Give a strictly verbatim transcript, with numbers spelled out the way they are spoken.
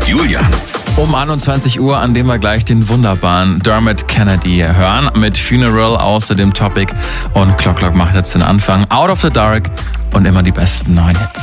mit Julian. Um einundzwanzig Uhr, an dem wir gleich den wunderbaren Dermot Kennedy hören mit Funeral außer dem Topic. Und Clock Clock macht jetzt den Anfang. Out of the Dark und immer die besten neuen Hits.